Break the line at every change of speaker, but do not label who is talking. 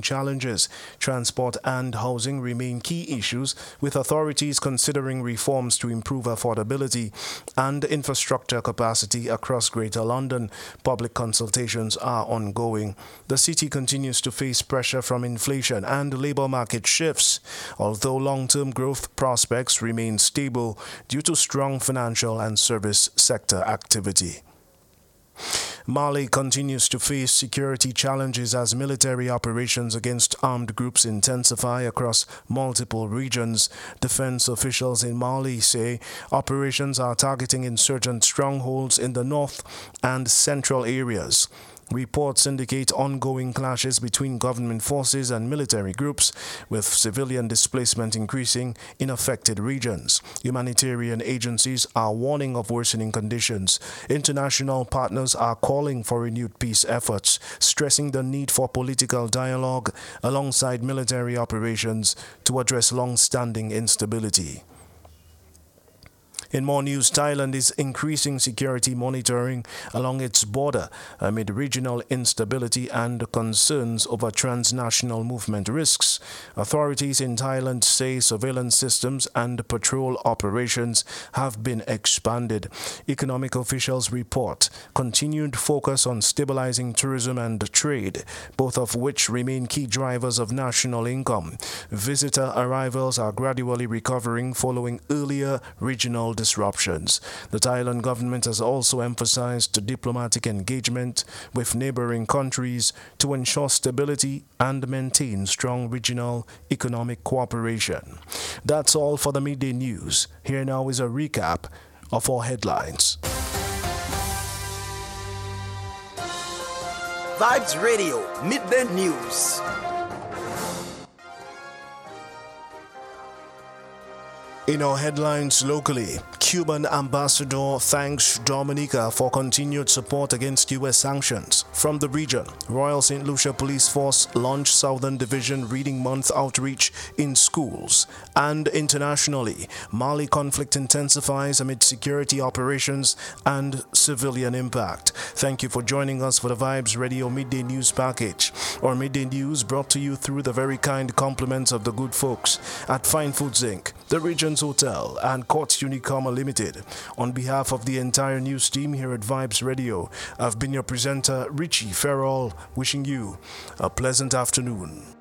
challenges. Transport and housing remain key issues, with authorities considering reforms to improve affordability and infrastructure capacity across Greater London. Public consultations are ongoing. The city continues to face pressure from inflation and labor market shifts, although long-term growth prospects remain stable due to strong financial and service sector activity. Mali continues to face security challenges as military operations against armed groups intensify across multiple regions. Defense officials in Mali say operations are targeting insurgent strongholds in the north and central areas. Reports indicate ongoing clashes between government forces and military groups, with civilian displacement increasing in affected regions. Humanitarian agencies are warning of worsening conditions. International partners are calling for renewed peace efforts, stressing the need for political dialogue alongside military operations to address long-standing instability. In more news, Thailand is increasing security monitoring along its border amid regional instability and concerns over transnational movement risks. Authorities in Thailand say surveillance systems and patrol operations have been expanded. Economic officials report continued focus on stabilizing tourism and trade, both of which remain key drivers of national income. Visitor arrivals are gradually recovering following earlier regional disruptions. The Thailand government has also emphasized diplomatic engagement with neighboring countries to ensure stability and maintain strong regional economic cooperation. That's all for the midday news. Here now is a recap of our headlines.
Vibes Radio Midday News.
In our headlines locally, Cuban ambassador thanks Dominica for continued support against U.S. sanctions. From the region, Royal St. Lucia Police Force launched Southern Division Reading Month outreach in schools. And internationally, Mali conflict intensifies amid security operations and civilian impact. Thank you for joining us for the Vibes Radio Midday News Package. Our Midday News brought to you through the very kind compliments of the good folks at Fine Foods Inc., the Regents Hotel, and Courts Unicoma Limited. On behalf of the entire news team here at Vibes Radio, I've been your presenter, Richie Farrell, wishing you a pleasant afternoon.